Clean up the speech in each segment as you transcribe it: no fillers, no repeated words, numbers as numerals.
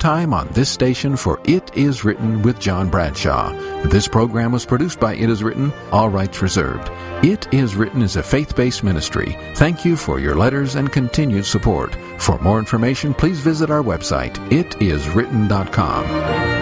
time on this station for It Is Written with John Bradshaw. This program was produced by It Is Written, all rights reserved. It Is Written is a faith-based ministry. Thank you for your letters and continued support. For more information, please visit our website, itiswritten.com.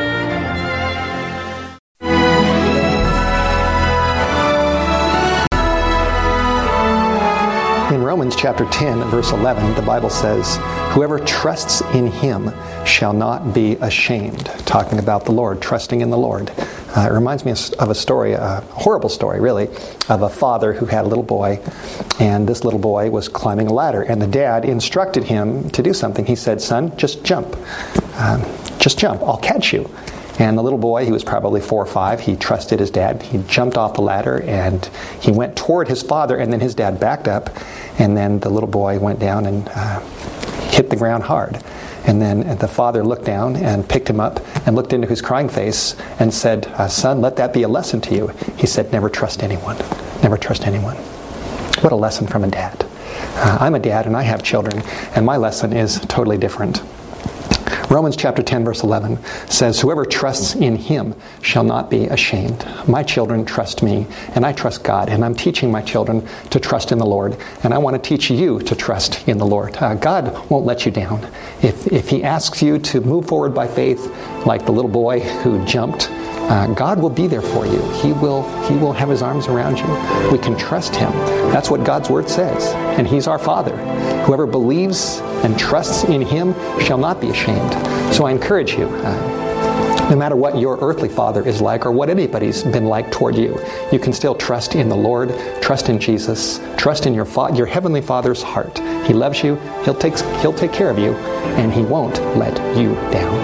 In Romans chapter 10, verse 11, the Bible says, "Whoever trusts in him shall not be ashamed." Talking about the Lord, trusting in the Lord. It reminds me of a story, a horrible story really, of a father who had a little boy, and this little boy was climbing a ladder, and the dad instructed him to do something. He said, "Son, just jump. Just jump. I'll catch you." And the little boy, he was probably 4 or 5, he trusted his dad. He jumped off the ladder and he went toward his father, and then his dad backed up, and then the little boy went down and hit the ground hard. And then the father looked down and picked him up and looked into his crying face and said, "Son, let that be a lesson to you." He said, "Never trust anyone. Never trust anyone." What a lesson from a dad. I'm a dad and I have children, and my lesson is totally different. Romans chapter 10, verse 11 says, "Whoever trusts in him shall not be ashamed." My children trust me, and I trust God, and I'm teaching my children to trust in the Lord, and I want to teach you to trust in the Lord. God won't let you down. If he asks you to move forward by faith, like the little boy who jumped, God will be there for you. He will have his arms around you. We can trust him. That's what God's word says, and he's our Father. Whoever believes and trusts in him shall not be ashamed. So I encourage you, no matter what your earthly father is like or what anybody's been like toward you, you can still trust in the Lord, trust in Jesus, trust in your heavenly Father's heart. He loves you, he'll take care of you, and he won't let you down.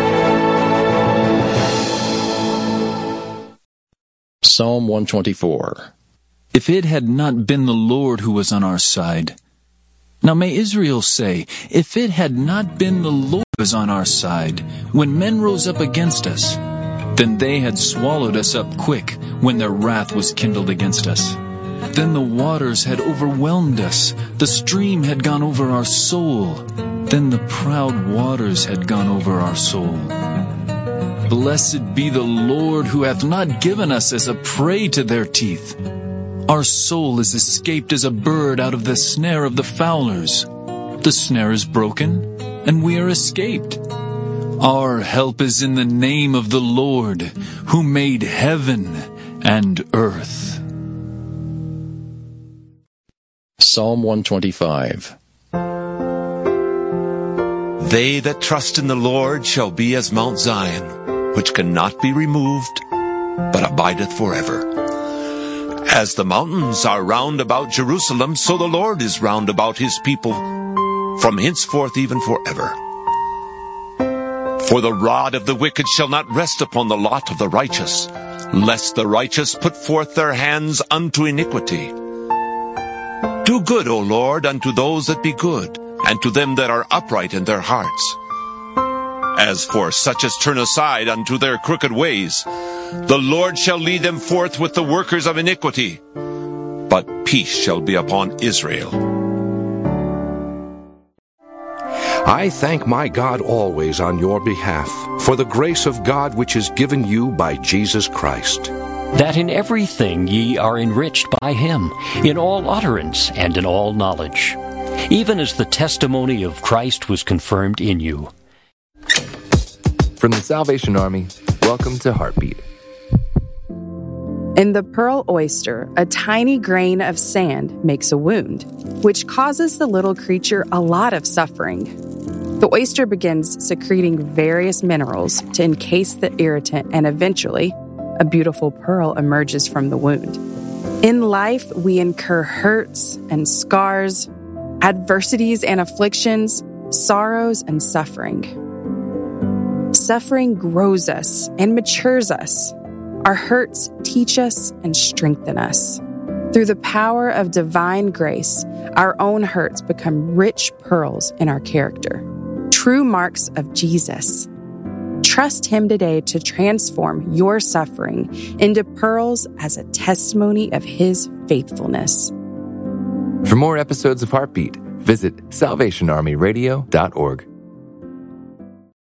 Psalm 124. If it had not been the Lord who was on our side. Now may Israel say, if it had not been the Lord who was on our side, when men rose up against us, then they had swallowed us up quick when their wrath was kindled against us. Then the waters had overwhelmed us, the stream had gone over our soul, then the proud waters had gone over our soul. Blessed be the Lord who hath not given us as a prey to their teeth. Our soul is escaped as a bird out of the snare of the fowlers. The snare is broken, and we are escaped. Our help is in the name of the Lord, who made heaven and earth. Psalm 125. They that trust in the Lord shall be as Mount Zion, which cannot be removed, but abideth forever. As the mountains are round about Jerusalem, so the Lord is round about his people, from henceforth even forever. For the rod of the wicked shall not rest upon the lot of the righteous, lest the righteous put forth their hands unto iniquity. Do good, O Lord, unto those that be good, and to them that are upright in their hearts. As for such as turn aside unto their crooked ways, the Lord shall lead them forth with the workers of iniquity, but peace shall be upon Israel. I thank my God always on your behalf for the grace of God which is given you by Jesus Christ, that in everything ye are enriched by him, in all utterance and in all knowledge, even as the testimony of Christ was confirmed in you. From the Salvation Army, welcome to Heartbeat. In the pearl oyster, a tiny grain of sand makes a wound, which causes the little creature a lot of suffering. The oyster begins secreting various minerals to encase the irritant, and eventually, a beautiful pearl emerges from the wound. In life, we incur hurts and scars, adversities and afflictions, sorrows and suffering. Suffering grows us and matures us. Our hurts teach us and strengthen us. Through the power of divine grace, our own hurts become rich pearls in our character, true marks of Jesus. Trust him today to transform your suffering into pearls as a testimony of his faithfulness. For more episodes of Heartbeat, visit salvationarmyradio.org.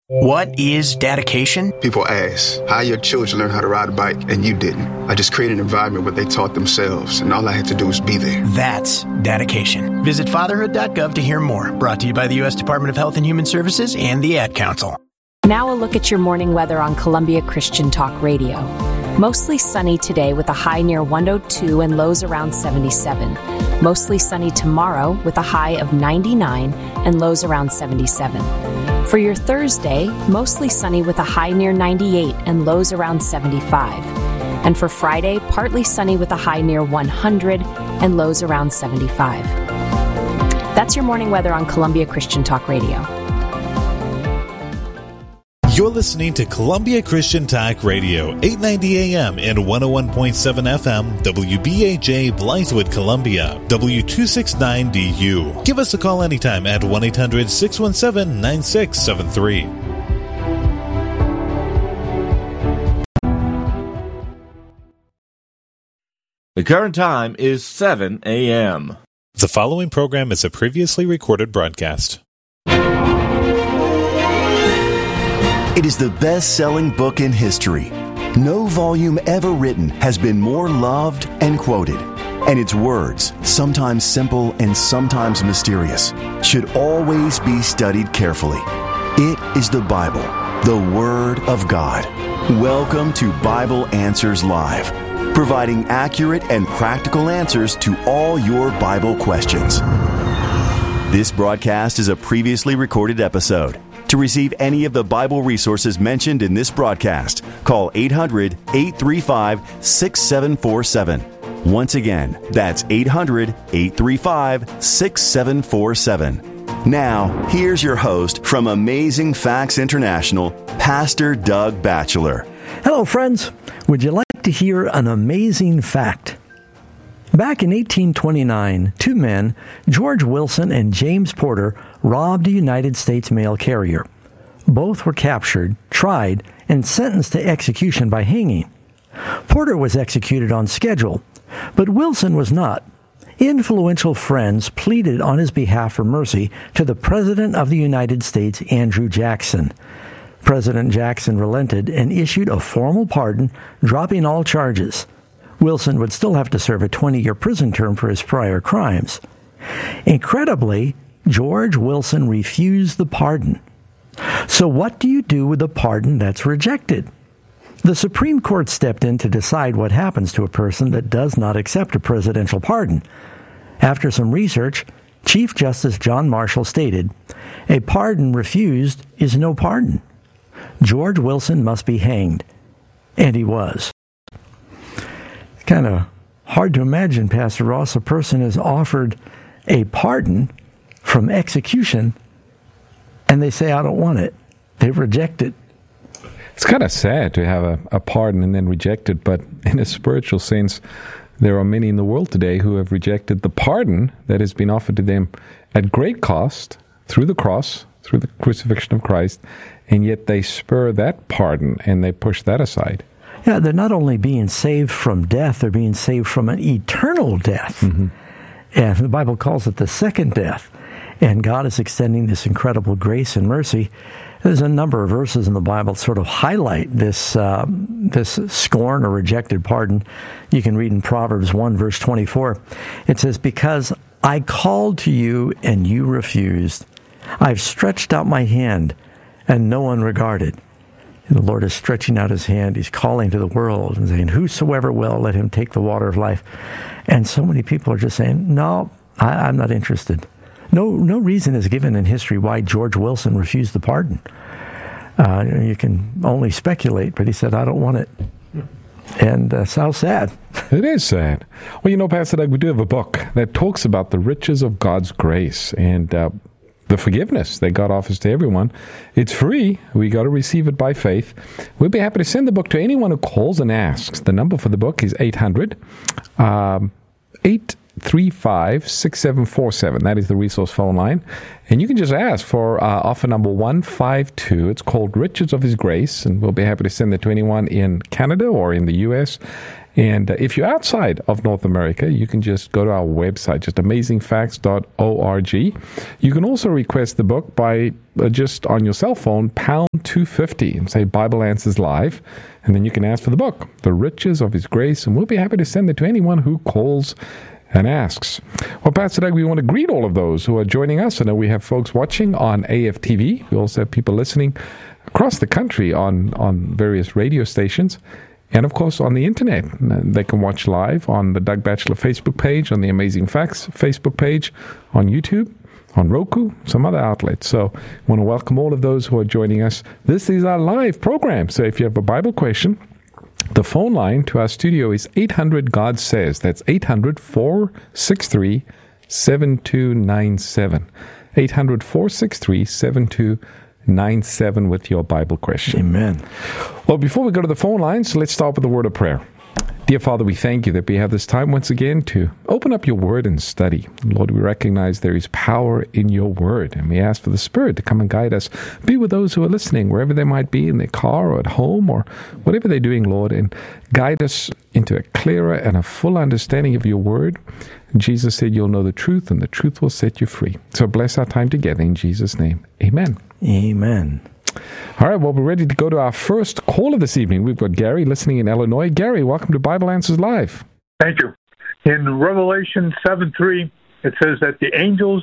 What is dedication? People ask, how your children learn how to ride a bike and you didn't? I just created an environment where they taught themselves, and all I had to do was be there. That's dedication. Visit fatherhood.gov to hear more. Brought to you by the U.S. Department of Health and Human Services and the Ad Council. Now a look at your morning weather on Columbia Christian Talk Radio. Mostly sunny today with a high near 102 and lows around 77. Mostly sunny tomorrow with a high of 99 and lows around 77. For your Thursday, mostly sunny with a high near 98 and lows around 75. And for Friday, partly sunny with a high near 100 and lows around 75. That's your morning weather on Columbia Christian Talk Radio. You're listening to Columbia Christian Talk Radio, 890 AM and 101.7 FM, WBAJ, Blythewood, Columbia, W269DU. Give us a call anytime at 1-800-617-9673. The current time is 7 a.m. The following program is a previously recorded broadcast. It is the best-selling book in history. No volume ever written has been more loved and quoted. And its words, sometimes simple and sometimes mysterious, should always be studied carefully. It is the Bible, the Word of God. Welcome to Bible Answers Live, providing accurate and practical answers to all your Bible questions. This broadcast is a previously recorded episode. To receive any of the Bible resources mentioned in this broadcast, call 800-835-6747. Once again, that's 800-835-6747. Now, here's your host from Amazing Facts International, Pastor Doug Batchelor. Hello, friends. Would you like to hear an amazing fact? Back in 1829, two men, George Wilson and James Porter, robbed a United States mail carrier. Both were captured, tried, and sentenced to execution by hanging. Porter was executed on schedule, but Wilson was not. Influential friends pleaded on his behalf for mercy to the President of the United States, Andrew Jackson. President Jackson relented and issued a formal pardon, dropping all charges. Wilson would still have to serve a 20-year prison term for his prior crimes. Incredibly, George Wilson refused the pardon. So what do you do with a pardon that's rejected? The Supreme Court stepped in to decide what happens to a person that does not accept a presidential pardon. After some research, Chief Justice John Marshall stated, "A pardon refused is no pardon. George Wilson must be hanged." And he was. Kind of hard to imagine, Pastor Ross, a person is offered a pardon from execution and they say, "I don't want it." They reject it. It's kind of sad to have a pardon and then reject it, but in a spiritual sense, there are many in the world today who have rejected the pardon that has been offered to them at great cost through the cross, through the crucifixion of Christ, and yet they spur that pardon and they push that aside. Yeah, they're not only being saved from death, they're being saved from an eternal death. Mm-hmm. And the Bible calls it the second death. And God is extending this incredible grace and mercy. There's a number of verses in the Bible that sort of highlight this scorn or rejected pardon. You can read in Proverbs 1, verse 24. It says, "Because I called to you and you refused. I've stretched out my hand and no one regarded." And the Lord is stretching out his hand. He's calling to the world and saying, "Whosoever will, let him take the water of life." And so many people are just saying, "No, I'm not interested." No reason is given in history why George Wilson refused the pardon. You can only speculate, but he said, "I don't want it." And that's how sad. It is sad. Well, you know, Pastor Doug, we do have a book that talks about the riches of God's grace and the forgiveness that God offers to everyone. It's free. We got to receive it by faith. We'll be happy to send the book to anyone who calls and asks. The number for the book is 800-835-6747. That is the resource phone line. And you can just ask for offer number 152. It's called Riches of His Grace, and we'll be happy to send it to anyone in Canada or in the U.S. And if you're outside of North America, you can just go to our website, just amazingfacts.org. You can also request the book by just on your cell phone, pound 250, and say Bible Answers Live. And then you can ask for the book, The Riches of His Grace, and we'll be happy to send it to anyone who calls and asks. Well, Pastor Doug, we want to greet all of those who are joining us. I know we have folks watching on AFTV. We also have people listening across the country on various radio stations. And, of course, on the Internet. They can watch live on the Doug Batchelor Facebook page, on the Amazing Facts Facebook page, on YouTube, on Roku, some other outlets. So I want to welcome all of those who are joining us. This is our live program. So if you have a Bible question, the phone line to our studio is 800-GOD SAYS. That's 800-463-7297. 800-463-7297. 97 with your Bible question. Amen. Well, before we go to the phone lines, let's start with a word of prayer. Dear Father, we thank you that we have this time once again to open up your word and study. Lord, we recognize there is power in your word, and we ask for the Spirit to come and guide us. Be with those who are listening, wherever they might be, in their car or at home or whatever they're doing, Lord, and guide us into a clearer and a full understanding of your word. Jesus said you'll know the truth, and the truth will set you free. So bless our time together in Jesus' name. Amen. Amen. All right, well, we're ready to go to our first caller this evening. We've got Gary listening in Illinois. Gary, welcome to Bible Answers Live. Thank you. In Revelation 7:3, it says that the angels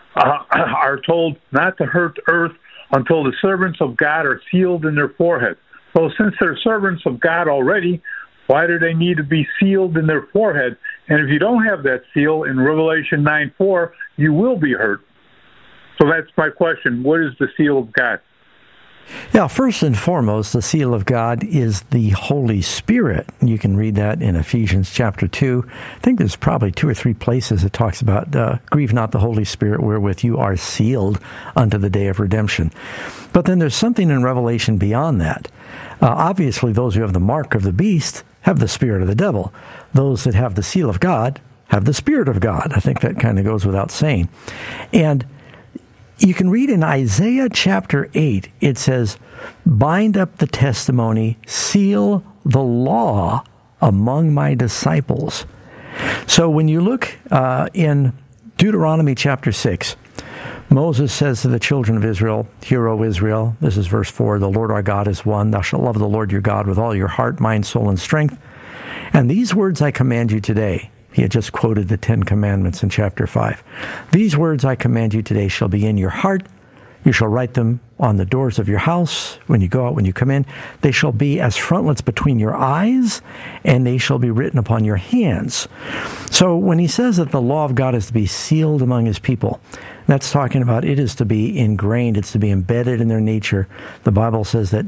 are told not to hurt earth until the servants of God are sealed in their forehead. So since they're servants of God already, why do they need to be sealed in their forehead? And if you don't have that seal in Revelation 9:4, you will be hurt. So that's my question. What is the seal of God? Yeah, first and foremost, the seal of God is the Holy Spirit. You can read that in Ephesians chapter 2. I think there's probably 2 or 3 places it talks about, grieve not the Holy Spirit wherewith you are sealed unto the day of redemption. But then there's something in Revelation beyond that. Obviously, those who have the mark of the beast have the spirit of the devil. Those that have the seal of God have the Spirit of God. I think that kind of goes without saying. And you can read in Isaiah chapter 8, it says, bind up the testimony, seal the law among my disciples. So when you look in Deuteronomy chapter 6, Moses says to the children of Israel, Hear, O Israel, this is verse 4, the Lord our God is one. Thou shalt love the Lord your God with all your heart, mind, soul, and strength. And these words I command you today. He had just quoted the 10 Commandments in chapter 5. These words I command you today shall be in your heart. You shall write them on the doors of your house, when you go out, when you come in. They shall be as frontlets between your eyes, and they shall be written upon your hands. So when he says that the law of God is to be sealed among his people, that's talking about it is to be ingrained, it's to be embedded in their nature. The Bible says that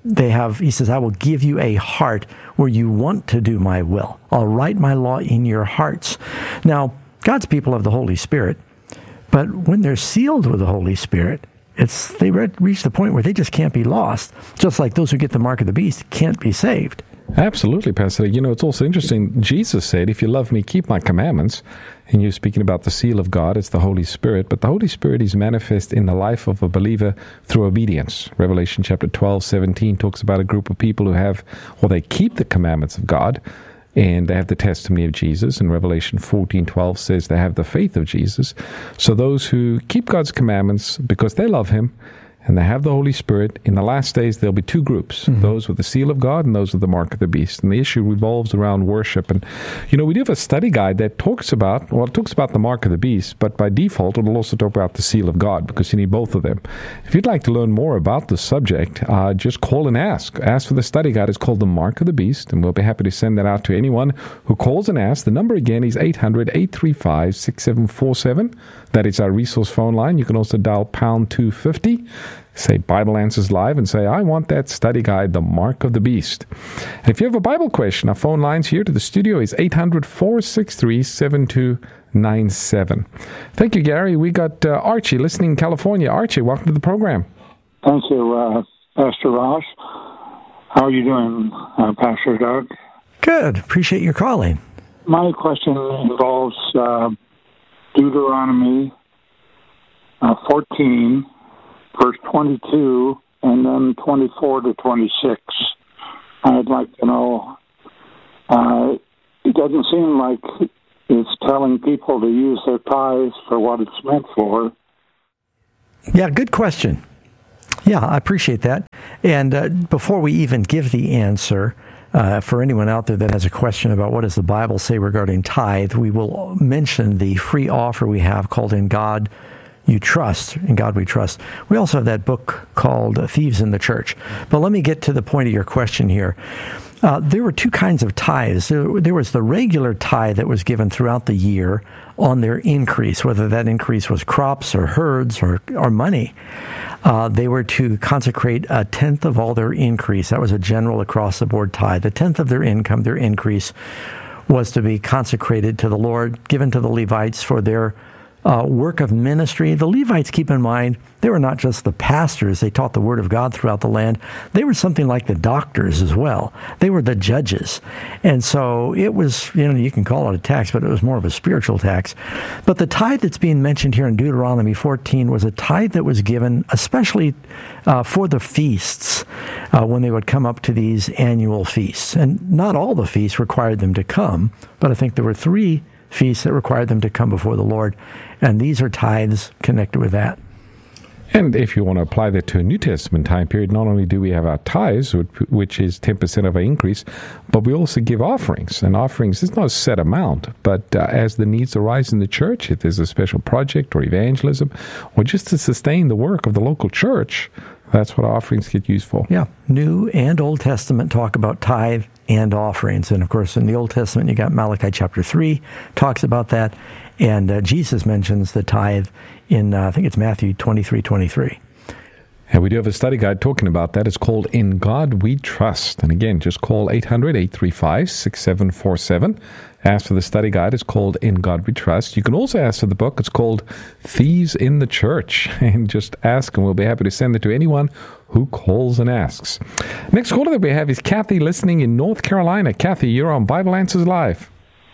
he says, I will give you a heart where you want to do my will. I'll write my law in your hearts. Now, God's people have the Holy Spirit, but when they're sealed with the Holy Spirit, they reach the point where they just can't be lost, just like those who get the mark of the beast can't be saved. Absolutely, Pastor. You know, it's also interesting. Jesus said, if you love me, keep my commandments. And you're speaking about the seal of God. It's the Holy Spirit. But the Holy Spirit is manifest in the life of a believer through obedience. Revelation chapter 12:17 talks about a group of people they keep the commandments of God, and they have the testimony of Jesus. And Revelation 14:12 says they have the faith of Jesus. So those who keep God's commandments because they love him, and they have the Holy Spirit, in the last days there'll be 2 groups, those with the seal of God and those with the mark of the beast. And the issue revolves around worship. And, we do have a study guide that talks about the mark of the beast, but by default it'll also talk about the seal of God, because you need both of them. If you'd like to learn more about the subject, just call and ask. Ask for the study guide. It's called The Mark of the Beast, and we'll be happy to send that out to anyone who calls and asks. The number again is 800-835-6747. That is our resource phone line. You can also dial pound 250. Say Bible Answers Live and say, I want that study guide, The Mark of the Beast. And if you have a Bible question, our phone lines here to the studio is 800-463-7297. Thank you, Gary. We got Archie listening in California. Archie, welcome to the program. Thank you, Pastor Ross. How are you doing, Pastor Doug? Good. Appreciate your calling. My question involves Deuteronomy 14, verse 22, and then 24 to 26. I'd like to know it doesn't seem like it's telling people to use their tithes for what it's meant for. Yeah, good question. Yeah, I appreciate that. And before we even give the answer, for anyone out there that has a question about what does the Bible say regarding tithe, we will mention the free offer we have called In God You Trust, In God We Trust. We also have that book called Thieves in the Church. But let me get to the point of your question here. There were two kinds of tithes. There was the regular tithe that was given throughout the year on their increase, whether that increase was crops or herds or money. They were to consecrate a tenth of all their increase. That was a general across-the-board tithe. A tenth of their income, their increase, was to be consecrated to the Lord, given to the Levites for their work of ministry. The Levites, keep in mind, they were not just the pastors. They taught the Word of God throughout the land. They were something like the doctors as well. They were the judges. And so it was, you can call it a tax, but it was more of a spiritual tax. But the tithe that's being mentioned here in Deuteronomy 14 was a tithe that was given especially for the feasts when they would come up to these annual feasts. And not all the feasts required them to come, but I think there were 3 feasts that required them to come before the Lord. And these are tithes connected with that. And if you want to apply that to a New Testament time period, not only do we have our tithes, which is 10% of our increase, but we also give offerings. And offerings is not a set amount, but as the needs arise in the church, if there's a special project or evangelism, or just to sustain the work of the local church, that's what offerings get used for. Yeah, New and Old Testament talk about tithe and offerings. And of course, in the Old Testament, you got Malachi chapter 3 talks about that. And Jesus mentions the tithe in, I think it's Matthew 23:23. And we do have a study guide talking about that. It's called In God We Trust. And again, just call 800-835-6747. Ask for the study guide. It's called In God We Trust. You can also ask for the book. It's called Thieves in the Church. And just ask, and we'll be happy to send it to anyone who calls and asks. Next caller that we have is Kathy, listening in North Carolina. Kathy, you're on Bible Answers Live.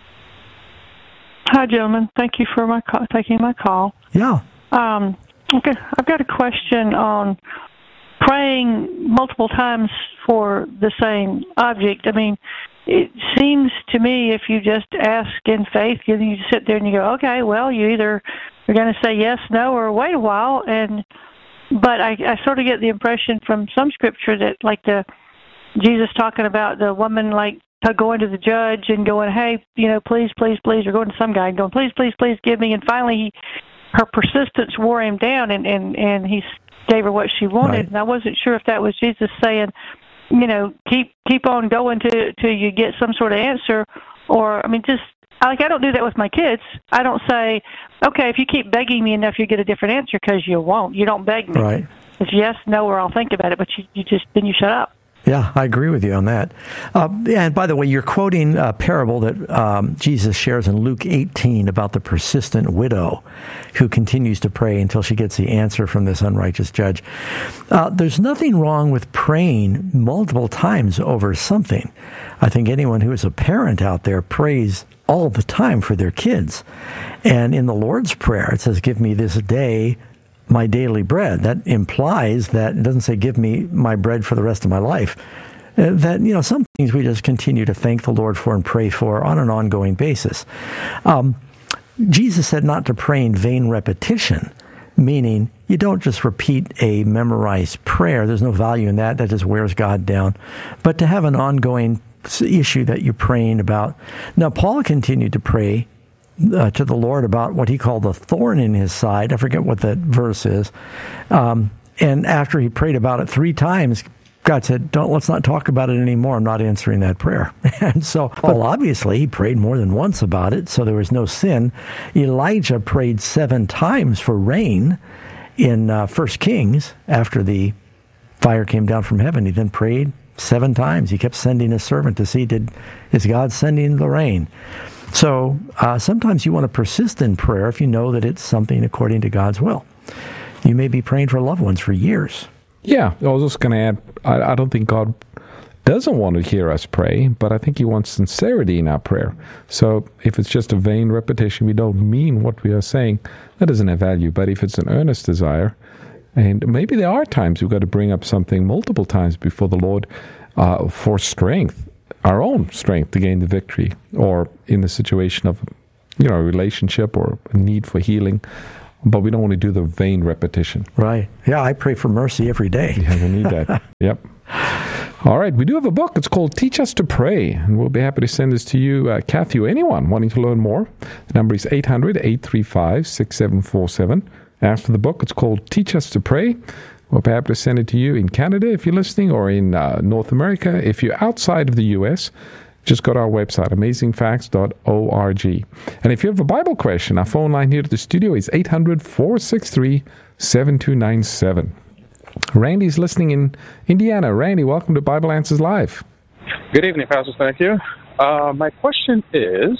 Hi, gentlemen. Thank you for taking my call. Yeah. Okay, I've got a question on praying multiple times for the same object. I mean, it seems to me if you just ask in faith, you sit there and you go, okay, well, you either are going to say yes, no, or wait a while. But I sort of get the impression from some scripture that, like Jesus talking about the woman, like, going to the judge and going, hey, please, please, please, or going to some guy and going, please, please, please give me. And finally, her persistence wore him down, and he gave her what she wanted. Right. And I wasn't sure if that was Jesus saying, keep on going till you get some sort of answer. Or, I mean, I don't do that with my kids. I don't say, okay, if you keep begging me enough, you get a different answer, because you won't. You don't beg me. Right. It's yes, no, or I'll think about it, but you shut up. Yeah, I agree with you on that. And by the way, you're quoting a parable that Jesus shares in Luke 18 about the persistent widow who continues to pray until she gets the answer from this unrighteous judge. There's nothing wrong with praying multiple times over something. I think anyone who is a parent out there prays all the time for their kids. And in the Lord's Prayer, it says, give me this day my daily bread. That implies that it doesn't say give me my bread for the rest of my life. That, some things we just continue to thank the Lord for and pray for on an ongoing basis. Jesus said not to pray in vain repetition, meaning you don't just repeat a memorized prayer. There's no value in that. That just wears God down. But to have an ongoing issue that you're praying about. Now, Paul continued to pray to the Lord about what he called the thorn in his side. I forget what that verse is. And after he prayed about it 3 times, God said, let's not talk about it anymore. I'm not answering that prayer. And so, obviously, he prayed more than once about it, so there was no sin. Elijah prayed 7 times for rain in 1 Kings after the fire came down from heaven. He then prayed 7 times. He kept sending his servant to see, is God sending the rain? So sometimes you want to persist in prayer if you know that it's something according to God's will. You may be praying for loved ones for years. Yeah, I was just going to add, I don't think God doesn't want to hear us pray, but I think he wants sincerity in our prayer. So if it's just a vain repetition, we don't mean what we are saying, that doesn't have value. But if it's an earnest desire, and maybe there are times we've got to bring up something multiple times before the Lord for strength. our own strength to gain the victory, or in the situation of, a relationship or a need for healing. But we don't want to do the vain repetition. Right. Yeah, I pray for mercy every day. Yeah, we need that. Yep. All right, we do have a book. It's called Teach Us to Pray, and we'll be happy to send this to you, Kathy, or anyone wanting to learn more. The number is 800-835-6747. Ask for the book. It's called Teach Us to Pray. We'll be happy to send it to you in Canada if you're listening, or in North America. If you're outside of the U.S., just go to our website, amazingfacts.org. And if you have a Bible question, our phone line here at the studio is 800-463-7297. Randy's listening in Indiana. Randy, welcome to Bible Answers Live. Good evening, Pastor. Thank you. My question is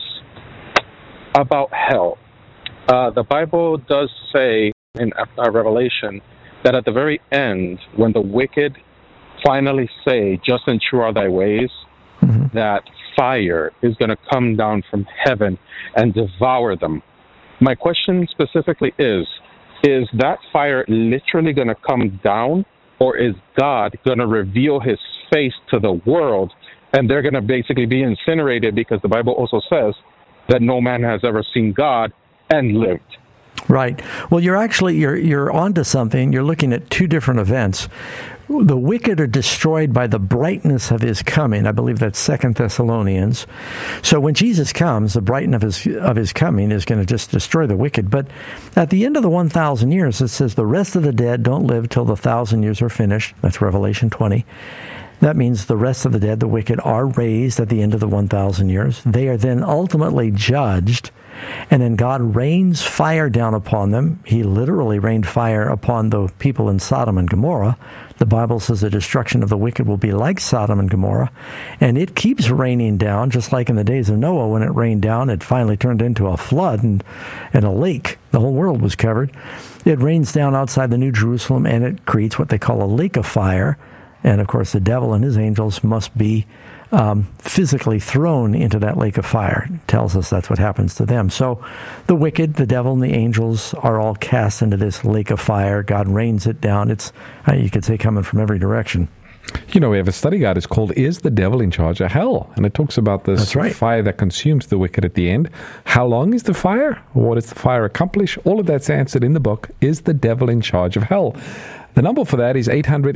about hell. The Bible does say in Revelation that at the very end, when the wicked finally say, "Just and true are thy ways," that fire is going to come down from heaven and devour them. My question specifically is that fire literally going to come down, or is God going to reveal his face to the world and they're going to basically be incinerated, because the Bible also says that no man has ever seen God and lived? Right. Well, you're onto something. You're looking at two different events. The wicked are destroyed by the brightness of his coming. I believe that's 2 Thessalonians. So when Jesus comes, the brightness of his coming is going to just destroy the wicked. But at the end of the 1,000 years, it says the rest of the dead don't live till the 1,000 years are finished. That's Revelation 20. That means the rest of the dead, the wicked, are raised at the end of the 1,000 years. They are then ultimately judged, and then God rains fire down upon them. He literally rained fire upon the people in Sodom and Gomorrah. The Bible says the destruction of the wicked will be like Sodom and Gomorrah, and it keeps raining down, just like in the days of Noah. When it rained down, it finally turned into a flood and a lake. The whole world was covered. It rains down outside the New Jerusalem, and it creates what they call a lake of fire. And, of course, the devil and his angels must be physically thrown into that lake of fire. It tells us that's what happens to them. So the wicked, the devil, and the angels are all cast into this lake of fire. God rains it down. It's, you could say, coming from every direction. We have a study guide. It's called Is the Devil in Charge of Hell? And it talks about this fire that consumes the wicked at the end. How long is the fire? What does the fire accomplish? All of that's answered in the book, Is the Devil in Charge of Hell? The number for that is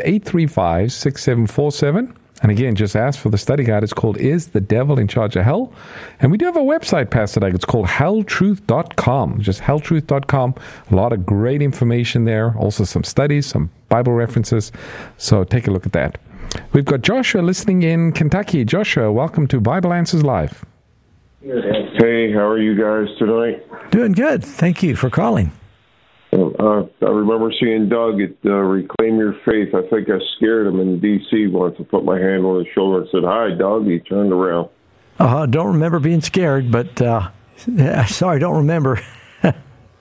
800-835-6747. And again, just ask for the study guide. It's called Is the Devil in Charge of Hell? And we do have a website, Pastor Doug. It's called helltruth.com. Just helltruth.com. A lot of great information there. Also some studies, some Bible references. So take a look at that. We've got Joshua listening in Kentucky. Joshua, welcome to Bible Answers Live. Hey, how are you guys tonight? Doing good. Thank you for calling. I remember seeing Doug at Reclaim Your Faith. I think I scared him in D.C. once. I put my hand on his shoulder and said, "Hi, Doug." He turned around. Don't remember being scared, but sorry, don't remember. I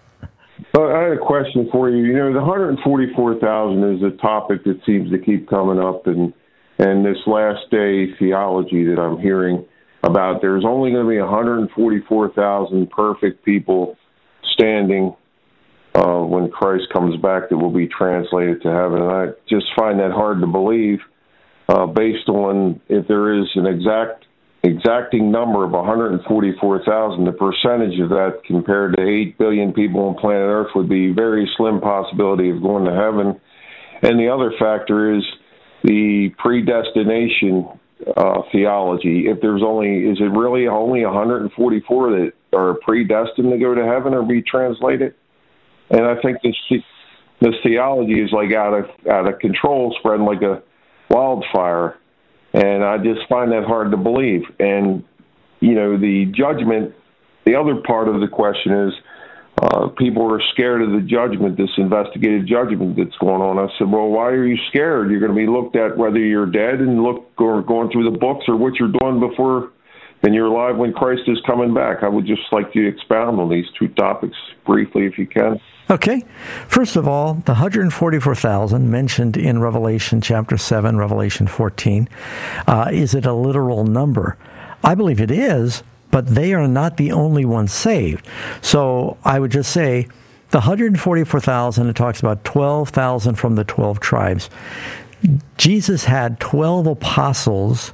had a question for you. The 144,000 is a topic that seems to keep coming up, and this last day theology that I'm hearing about, there's only going to be 144,000 perfect people standing when Christ comes back that will be translated to heaven. And I just find that hard to believe based on if there is an exacting number of 144,000, the percentage of that compared to 8 billion people on planet Earth would be very slim possibility of going to heaven. And the other factor is the predestination theology. Is it really only 144 that are predestined to go to heaven or be translated? And I think this theology is like out of control, spreading like a wildfire. And I just find that hard to believe. And, the judgment, the other part of the question is people are scared of the judgment, this investigative judgment that's going on. I said, well, why are you scared? You're going to be looked at whether you're dead and or going through the books or what you're doing before and you're alive when Christ is coming back. I would just like you to expound on these two topics briefly if you can. Okay. First of all, the 144,000 mentioned in Revelation chapter 7, Revelation 14, is it a literal number? I believe it is, but they are not the only ones saved. So I would just say the 144,000, it talks about 12,000 from the 12 tribes. Jesus had 12 apostles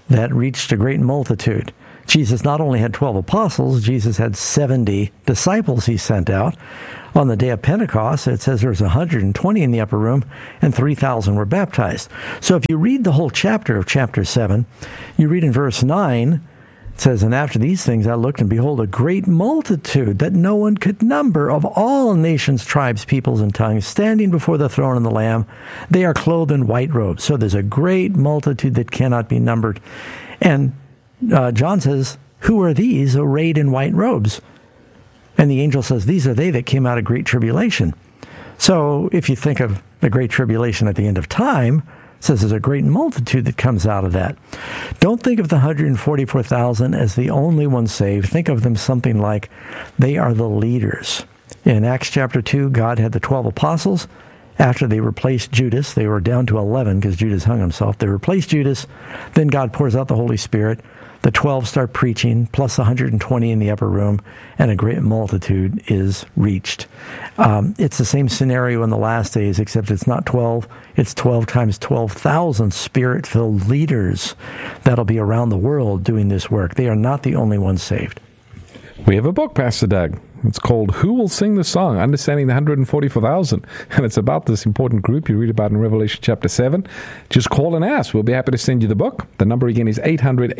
that reached a great multitude. Jesus not only had 12 apostles, Jesus had 70 disciples he sent out. On the day of Pentecost, it says there was 120 in the upper room and 3,000 were baptized. So if you read the whole chapter of chapter 7, you read in verse 9, it says, "And after these things I looked, and behold, a great multitude that no one could number, of all nations, tribes, peoples, and tongues, standing before the throne of the Lamb. They are clothed in white robes." So there's a great multitude that cannot be numbered. And John says, "Who are these arrayed in white robes?" And the angel says, "These are they that came out of great tribulation." So if you think of the great tribulation at the end of time, it says there's a great multitude that comes out of that. Don't think of the 144,000 as the only ones saved. Think of them something like they are the leaders. In Acts chapter 2, God had the 12 apostles. After they replaced Judas, they were down to 11 because Judas hung himself. They replaced Judas. Then God pours out the Holy Spirit. The 12 start preaching, plus 120 in the upper room, and a great multitude is reached. It's the same scenario in the last days, except it's not 12. It's 12 times 12,000 Spirit-filled leaders that'll be around the world doing this work. They are not the only ones saved. We have a book, Pastor Doug. It's called Who Will Sing the Song? Understanding the 144,000. And it's about this important group you read about in Revelation chapter 7. Just call and ask. We'll be happy to send you the book. The number again is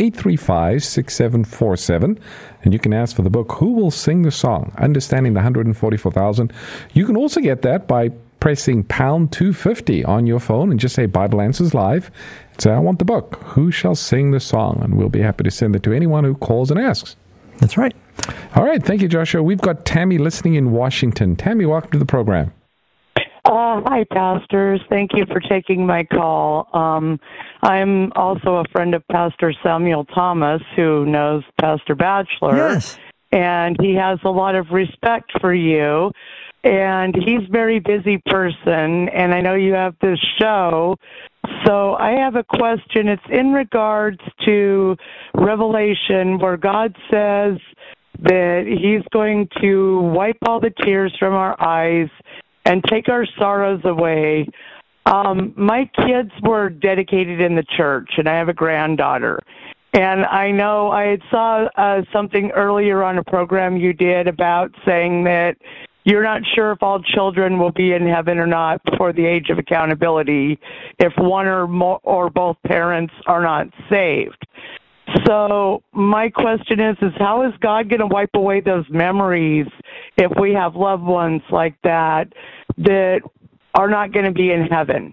800-835-6747. And you can ask for the book, Who Will Sing the Song? Understanding the 144,000. You can also get that by pressing pound 250 on your phone and just say Bible Answers Live. Say, I want the book. Who shall sing the song? And we'll be happy to send it to anyone who calls and asks. That's right. All right. Thank you, Joshua. We've got Tammy listening in Washington. Tammy, welcome to the program. Hi, pastors. Thank you for taking my call. I'm also a friend of Pastor Samuel Thomas, who knows Pastor Batchelor. Yes. And he has a lot of respect for you. And he's a very busy person. And I know you have this show. So I have a question. It's in regards to Revelation, where God says that he's going to wipe all the tears from our eyes and take our sorrows away. My kids were dedicated in the church, and I have a granddaughter. And I know I had saw something earlier on a program you did about saying that you're not sure if all children will be in heaven or not before the age of accountability if one or more or both parents are not saved. So my question is how is God going to wipe away those memories if we have loved ones like that that are not going to be in heaven?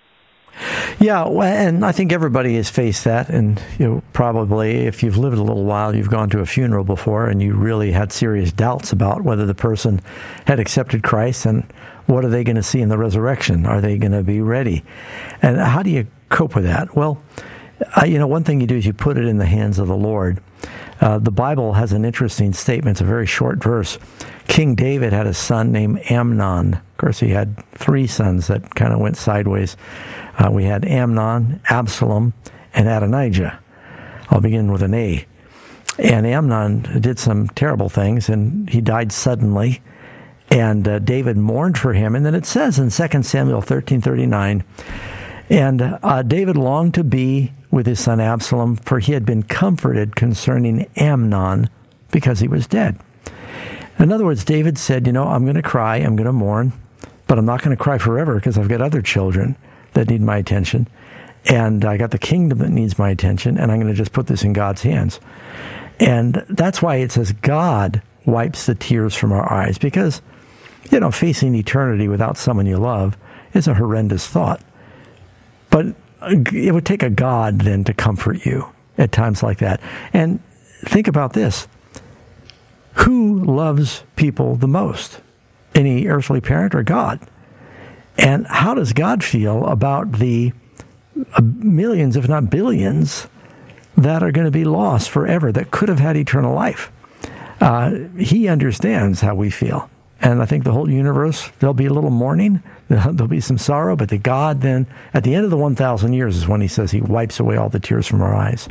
Yeah, and I think everybody has faced that, and probably if you've lived a little while, you've gone to a funeral before, and you really had serious doubts about whether the person had accepted Christ, and what are they going to see in the resurrection? Are they going to be ready? And how do you cope with that? Well, one thing you do is you put it in the hands of the Lord. The Bible has an interesting statement. It's a very short verse. King David had a son named Amnon. Of course, he had 3 sons that kind of went sideways. We had Amnon, Absalom, and Adonijah. I'll begin with an A. And Amnon did some terrible things, and he died suddenly. And David mourned for him. And then it says in 2 Samuel 13:39, and David longed to be with his son Absalom, for he had been comforted concerning Amnon because he was dead. In other words, David said, I'm going to cry, I'm going to mourn, but I'm not going to cry forever because I've got other children that need my attention, and I got the kingdom that needs my attention, and I'm going to just put this in God's hands. And that's why it says God wipes the tears from our eyes, because, facing eternity without someone you love is a horrendous thought. But it would take a God then to comfort you at times like that. And think about this. Who loves people the most? Any earthly parent or God? And how does God feel about the millions, if not billions, that are going to be lost forever, that could have had eternal life? He understands how we feel. And I think the whole universe, there'll be a little mourning, there'll be some sorrow, but the God then, at the end of the 1,000 years is when he says he wipes away all the tears from our eyes.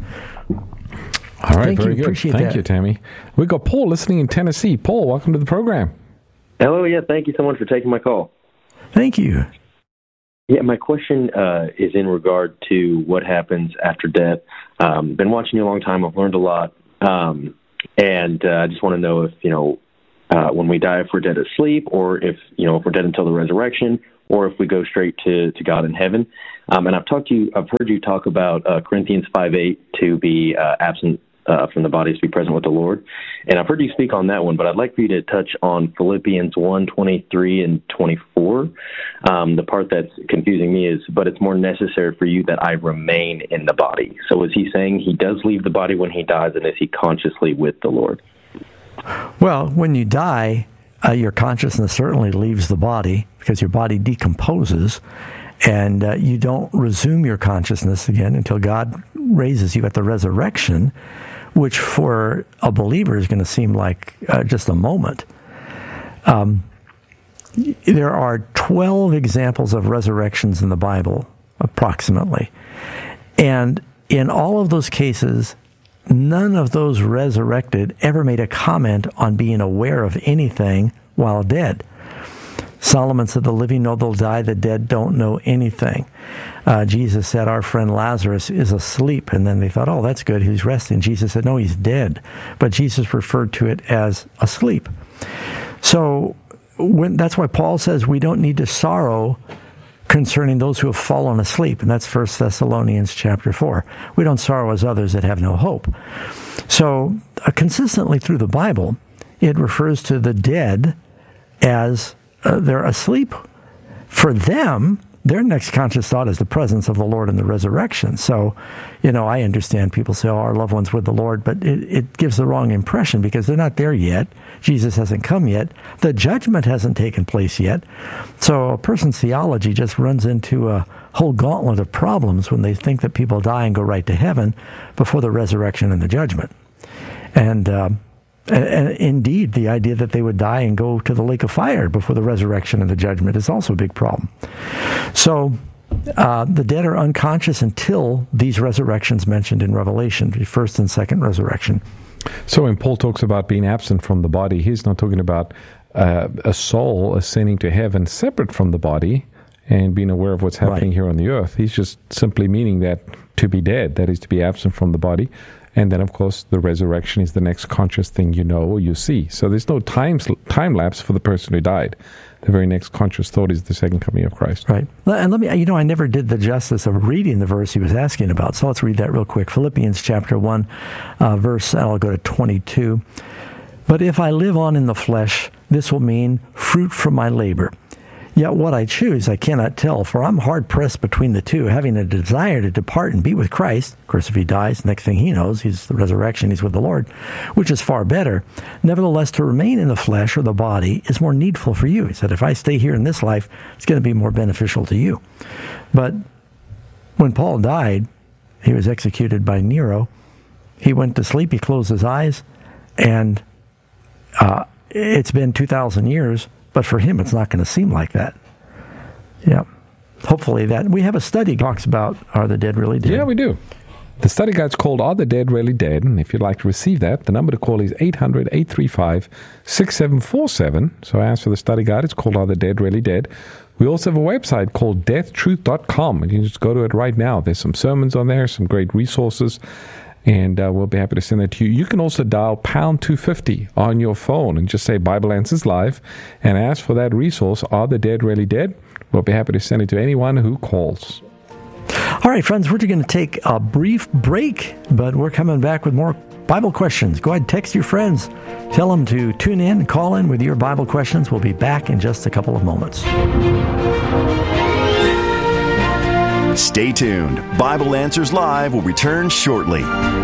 All right, Thank very you. good. Thank you, Tammy. We've got Paul listening in Tennessee. Paul, welcome to the program. Hello, thank you so much for taking my call. Thank you. Yeah, my question is in regard to what happens after death. Been watching you a long time. I've learned a lot. And I just want to know if, when we die, if we're dead asleep, or if we're dead until the resurrection, or if we go straight to God in heaven. And I've heard you talk about Corinthians 5:8 to be absent from the body, to be present with the Lord. And I've heard you speak on that one, but I'd like for you to touch on Philippians 1:23 and 24. The part that's confusing me is, but it's more necessary for you that I remain in the body. So is he saying he does leave the body when he dies, and is he consciously with the Lord? Well, when you die, your consciousness certainly leaves the body because your body decomposes, and you don't resume your consciousness again until God raises you at the resurrection, which for a believer is going to seem like just a moment. There are 12 examples of resurrections in the Bible, approximately. And in all of those cases, none of those resurrected ever made a comment on being aware of anything while dead. Solomon said, the living know they'll die, the dead don't know anything. Jesus said, our friend Lazarus is asleep. And then they thought, oh, that's good, he's resting. Jesus said, no, he's dead. But Jesus referred to it as asleep. So that's why Paul says we don't need to sorrow concerning those who have fallen asleep. And that's 1 Thessalonians chapter 4. We don't sorrow as others that have no hope. So consistently through the Bible, it refers to the dead as they're asleep. For them, their next conscious thought is the presence of the Lord and the resurrection. So, I understand people say, our loved ones with the Lord, but it gives the wrong impression because they're not there yet. Jesus hasn't come yet. The judgment hasn't taken place yet. So a person's theology just runs into a whole gauntlet of problems when they think that people die and go right to heaven before the resurrection and the judgment. And indeed, the idea that they would die and go to the lake of fire before the resurrection and the judgment is also a big problem. So the dead are unconscious until these resurrections mentioned in Revelation, the first and second resurrection. So when Paul talks about being absent from the body, he's not talking about a soul ascending to heaven separate from the body and being aware of what's happening here on the earth. He's just simply meaning that to be dead, that is to be absent from the body. And then, of course, the resurrection is the next conscious thing you know or you see. So there's no time lapse for the person who died. The very next conscious thought is the second coming of Christ. Right. And let me, I never did the justice of reading the verse he was asking about. So let's read that real quick. Philippians chapter 1, verse, I'll go to 22. But if I live on in the flesh, this will mean fruit from my labor. Yet what I choose I cannot tell, for I'm hard-pressed between the two, having a desire to depart and be with Christ. Of course, if he dies, next thing he knows, he's the resurrection, he's with the Lord, which is far better. Nevertheless, to remain in the flesh or the body is more needful for you. He said, if I stay here in this life, it's going to be more beneficial to you. But when Paul died, he was executed by Nero. He went to sleep, he closed his eyes, and it's been 2,000 years. But for him, it's not going to seem like that. Yeah. Hopefully that. We have a study that talks about, are the dead really dead? Yeah, we do. The study guide's called Are the Dead Really Dead? And if you'd like to receive that, the number to call is 800-835-6747. So ask for the study guide. It's called Are the Dead Really Dead? We also have a website called deathtruth.com. And you can just go to it right now. There's some sermons on there, some great resources. And we'll be happy to send that to you. You can also dial pound 250 on your phone and just say Bible Answers Live and ask for that resource, Are the Dead Really Dead? We'll be happy to send it to anyone who calls. All right, friends, we're going to take a brief break, but we're coming back with more Bible questions. Go ahead, text your friends. Tell them to tune in, call in with your Bible questions. We'll be back in just a couple of moments. Stay tuned. Bible Answers Live will return shortly.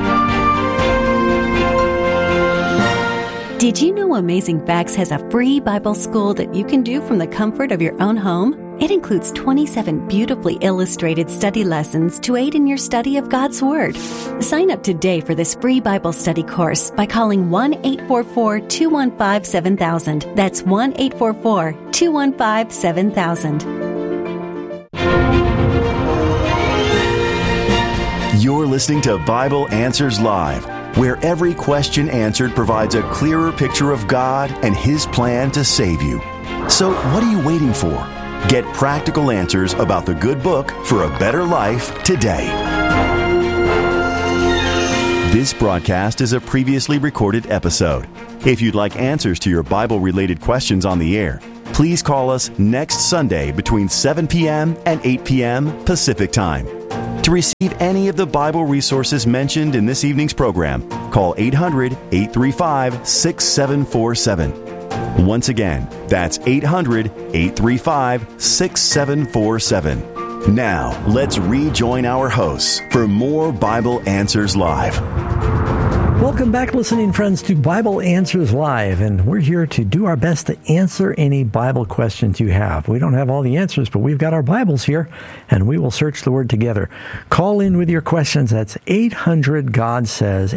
Did you know Amazing Facts has a free Bible school that you can do from the comfort of your own home? It includes 27 beautifully illustrated study lessons to aid in your study of God's Word. Sign up today for this free Bible study course by calling 1-844-215-7000. That's 1-844-215-7000. You're listening to Bible Answers Live, where every question answered provides a clearer picture of God and His plan to save you. So what are you waiting for? Get practical answers about the good book for a better life today. This broadcast is a previously recorded episode. If you'd like answers to your Bible-related questions on the air, please call us next Sunday between 7 p.m. and 8 p.m. Pacific Time. To receive any of the Bible resources mentioned in this evening's program, call 800-835-6747. Once again, that's 800-835-6747. Now, let's rejoin our hosts for more Bible Answers Live. Welcome back, listening friends, to Bible Answers Live, and we're here to do our best to answer any Bible questions you have. We don't have all the answers, but we've got our Bibles here, and we will search the Word together. Call in with your questions. That's 800-GOD-SAYS,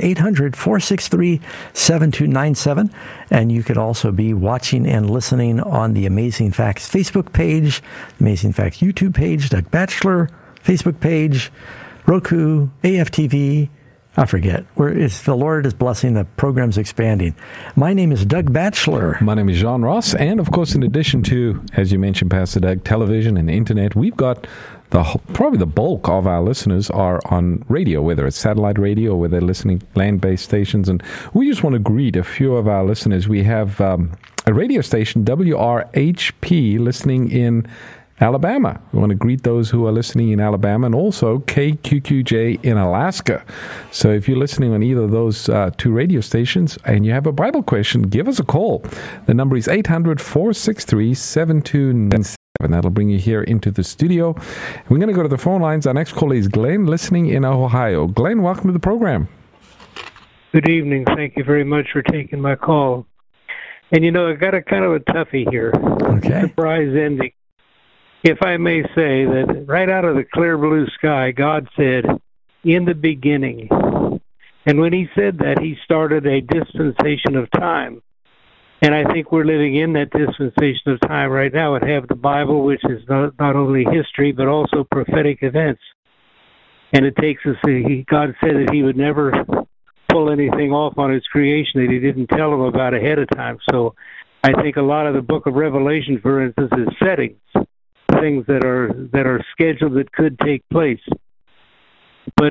800-463-7297, and you could also be watching and listening on the Amazing Facts Facebook page, Amazing Facts YouTube page, Doug Batchelor Facebook page, Roku, AFTV, I forget. The Lord is blessing, the program's expanding. My name is Doug Batchelor. My name is John Ross. And, of course, in addition to, as you mentioned, Pastor Doug, television and internet, we've got probably the bulk of our listeners are on radio, whether it's satellite radio or whether they're listening land-based stations. And we just want to greet a few of our listeners. We have a radio station, WRHP, listening in Alabama. We want to greet those who are listening in Alabama, and also KQQJ in Alaska. So if you're listening on either of those two radio stations and you have a Bible question, give us a call. The number is 800-463-7297. That'll bring you here into the studio. We're going to go to the phone lines. Our next caller is Glenn, listening in Ohio. Glenn, welcome to the program. Good evening. Thank you very much for taking my call. And, I got a kind of a toughie here. Okay. Surprise ending. If I may say that right out of the clear blue sky, God said, in the beginning. And when he said that, he started a dispensation of time. And I think we're living in that dispensation of time right now and have the Bible, which is not only history, but also prophetic events. And it takes us, God said that he would never pull anything off on his creation that he didn't tell them about ahead of time. So I think a lot of the book of Revelation, for instance, is settings. Things that are scheduled that could take place. But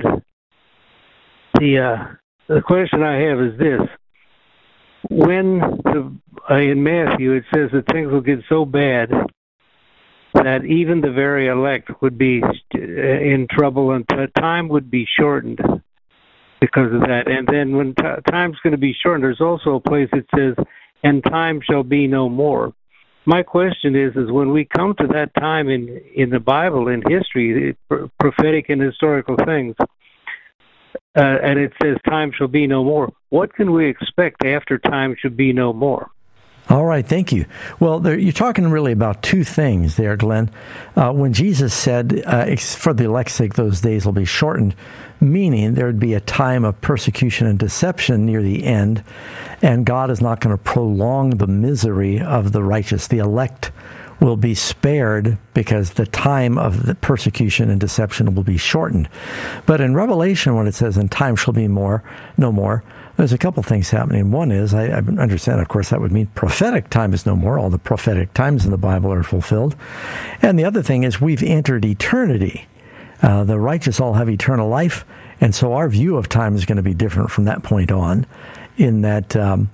the question I have is this: when in Matthew it says that things will get so bad that even the very elect would be in trouble and time would be shortened because of that. And then when time's going to be shortened, there's also a place that says, "And time shall be no more." My question is when we come to that time in the Bible, in history, prophetic and historical things, and it says time shall be no more, what can we expect after time should be no more? All right, thank you. Well, you're talking really about two things there, Glenn. When Jesus said, for the elect's sake, those days will be shortened, meaning there would be a time of persecution and deception near the end, and God is not going to prolong the misery of the righteous. The elect will be spared because the time of the persecution and deception will be shortened. But in Revelation, when it says, "And time shall be no more," there's a couple things happening. One is, I understand, of course, that would mean prophetic time is no more. All the prophetic times in the Bible are fulfilled. And the other thing is we've entered eternity. The righteous all have eternal life, and so our view of time is going to be different from that point on, in that,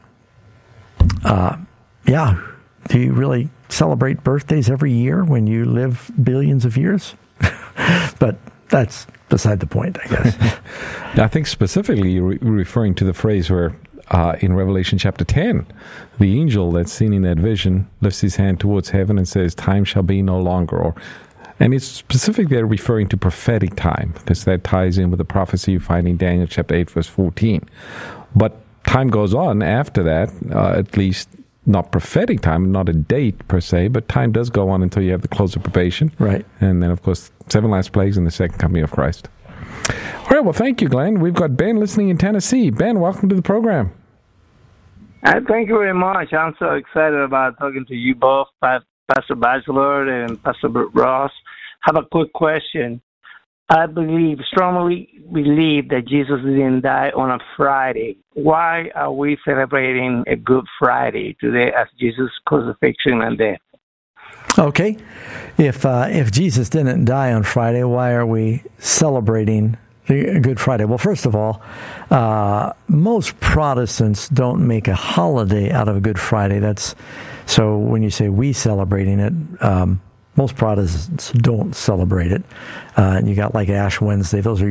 do you really celebrate birthdays every year when you live billions of years? But that's beside the point, I guess. I think specifically you're referring to the phrase where in Revelation chapter 10, the angel that's seen in that vision lifts his hand towards heaven and says, "Time shall be no longer." And it's specifically referring to prophetic time, because that ties in with the prophecy you find in Daniel chapter 8, verse 14. But time goes on after that, at least not prophetic time, not a date per se, but time does go on until you have the close of probation. Right. And then, of course, 7 last plagues and the second coming of Christ. All right, well, thank you, Glenn. We've got Ben listening in Tennessee. Ben, welcome to the program. Thank you very much. I'm so excited about talking to you both, Pastor Batchelor and Pastor Ross. I have a quick question. I strongly believe that Jesus didn't die on a Friday. Why are we celebrating a Good Friday today as Jesus' crucifixion and death? Okay. If Jesus didn't die on Friday, why are we celebrating Good Friday? Well, first of all, most Protestants don't make a holiday out of Good Friday. So when you say we celebrating it, most Protestants don't celebrate it. And you got like Ash Wednesday. Those are